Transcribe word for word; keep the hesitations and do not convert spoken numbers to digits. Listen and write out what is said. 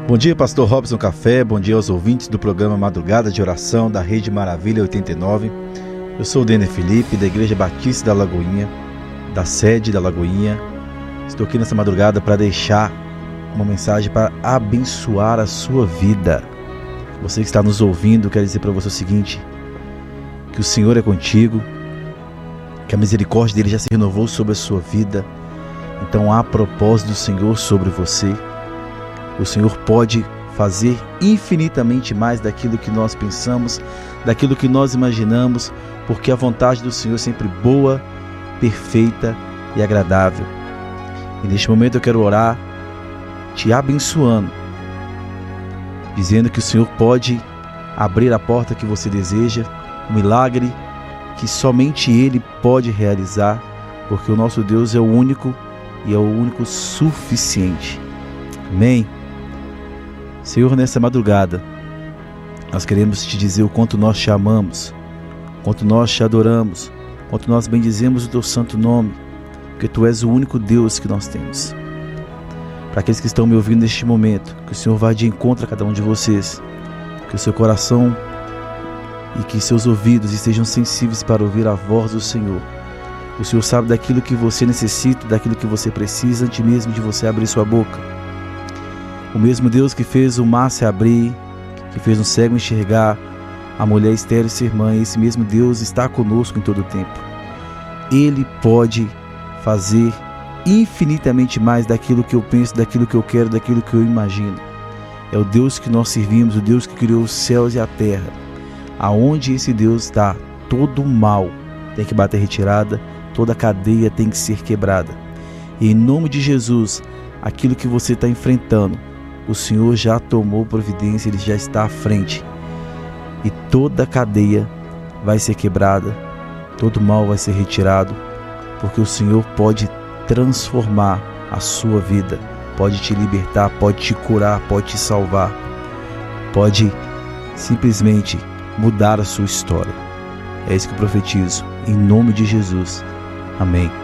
Bom dia, pastor Robson Café, bom dia aos ouvintes do programa Madrugada de Oração da Rede Maravilha oitenta e nove. Eu sou o Denner Felipe, da Igreja Batista da Lagoinha, da sede da Lagoinha. Estou aqui nessa madrugada para deixar uma mensagem para abençoar a sua vida. Você que está nos ouvindo, quero dizer para você o seguinte: que o Senhor é contigo, que a misericórdia dele já se renovou sobre a sua vida. Então há propósito do Senhor sobre você. O Senhor pode fazer infinitamente mais daquilo que nós pensamos, daquilo que nós imaginamos, porque a vontade do Senhor é sempre boa, perfeita e agradável. E neste momento eu quero orar, te abençoando, dizendo que o Senhor pode abrir a porta que você deseja, um milagre que somente Ele pode realizar, porque o nosso Deus é o único e é o único suficiente. Amém? Senhor, nessa madrugada, nós queremos te dizer o quanto nós te amamos, o quanto nós te adoramos, o quanto nós bendizemos o teu santo nome, porque tu és o único Deus que nós temos. Para aqueles que estão me ouvindo neste momento, que o Senhor vá de encontro a cada um de vocês, que o seu coração e que seus ouvidos estejam sensíveis para ouvir a voz do Senhor. O Senhor sabe daquilo que você necessita, daquilo que você precisa, antes mesmo de você abrir sua boca. O mesmo Deus que fez o mar se abrir, que fez um cego enxergar, a mulher estéril ser mãe, esse mesmo Deus está conosco em todo o tempo. Ele pode fazer infinitamente mais daquilo que eu penso, daquilo que eu quero, daquilo que eu imagino. É o Deus que nós servimos, o Deus que criou os céus e a terra. Aonde esse Deus está, todo mal tem que bater retirada, toda cadeia tem que ser quebrada. E em nome de Jesus, aquilo que você está enfrentando, o Senhor já tomou providência, Ele já está à frente. E toda cadeia vai ser quebrada, todo mal vai ser retirado, porque o Senhor pode transformar a sua vida, pode te libertar, pode te curar, pode te salvar, pode simplesmente mudar a sua história. É isso que eu profetizo, em nome de Jesus. Amém.